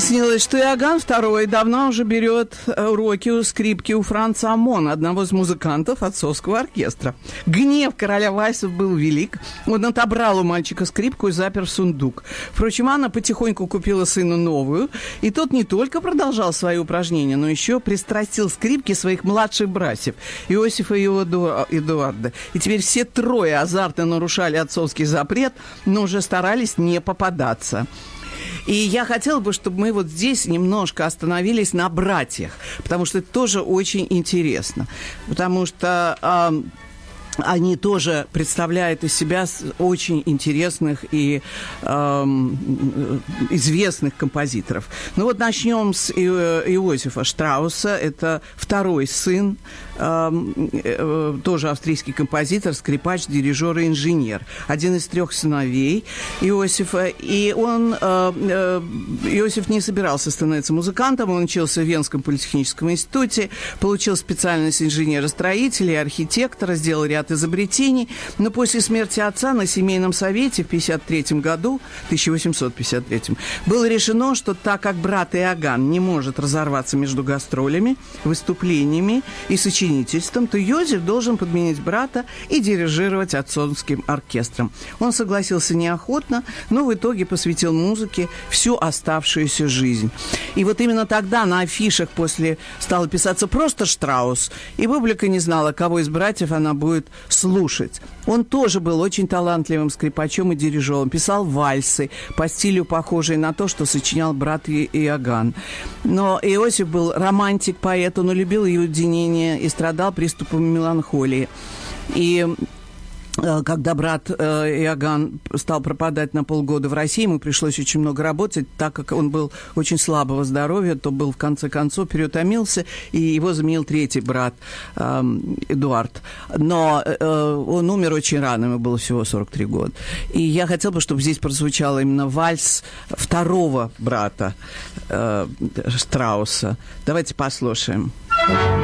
Выяснилось, что Иоганн II давно уже берет уроки у скрипки у Франца Амона, одного из музыкантов отцовского оркестра. Гнев короля вальсов был велик. Он отобрал у мальчика скрипку и запер в сундук. Впрочем, Анна потихоньку купила сыну новую, и тот не только продолжал свои упражнения, но еще пристрастил скрипки своих младших братьев Иосифа и Эдуарда. И теперь все трое азартно нарушали отцовский запрет, но уже старались не попадаться. И я хотела бы, чтобы мы вот здесь немножко остановились на братьях, потому что это тоже очень интересно. Потому что они тоже представляют из себя очень интересных и известных композиторов. Ну вот начнем с Иосифа Штрауса. Это второй сын, тоже австрийский композитор, скрипач, дирижер и инженер. Один из трех сыновей Иосифа. И Иосиф не собирался становиться музыкантом. Он учился в Венском политехническом институте, получил специальность инженера-строителя и архитектора, сделал ряд изобретений, но после смерти отца на семейном совете в 1853 было решено, что так как брат Иоганн не может разорваться между гастролями, выступлениями и сочинительством, то Йозеф должен подменить брата и дирижировать отцовским оркестром. Он согласился неохотно, но в итоге посвятил музыке всю оставшуюся жизнь. И вот именно тогда на афишах после стало писаться просто Штраус, и публика не знала, кого из братьев она будет слушать. Он тоже был очень талантливым скрипачом и дирижером. Писал вальсы по стилю, похожие на то, что сочинял брат Иоганн. Но Иосиф был романтик, поэт, он любил уединение и страдал приступами меланхолии. И когда брат Иоганн стал пропадать на полгода в России, ему пришлось очень много работать, так как он был очень слабого здоровья, то был в конце концов переутомился, и его заменил третий брат Эдуард. Но он умер очень рано, ему было всего 43 года. И я хотела бы, чтобы здесь прозвучал именно вальс второго брата Штрауса. Давайте послушаем.